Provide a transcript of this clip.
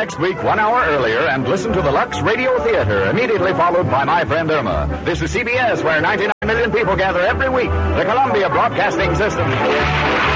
next week 1 hour earlier and listen to the Lux Radio Theater, immediately followed by My Friend Irma. This is CBS, where 99 million people gather every week. The Columbia Broadcasting System.